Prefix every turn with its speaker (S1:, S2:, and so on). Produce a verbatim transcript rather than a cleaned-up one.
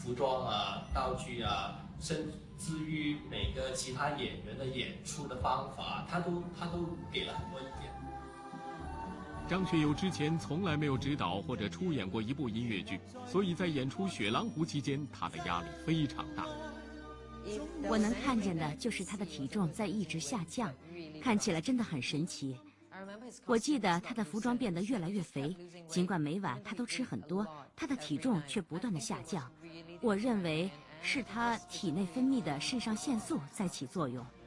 S1: 服装啊、道具啊，甚至于每个其他演员的演出的方法，他都他都给了很多意见。
S2: 张学友之前从来没有执导或者出演过一部音乐剧，所以在演出《雪狼湖》期间，他的压力非常大。
S3: 我能看见的就是他的体重在一直下降，看起来真的很神奇。我记得他的服装变得越来越肥，尽管每晚他都吃很多，他的体重却不断的下降。我认为是他体内分泌的肾上腺素在起作用。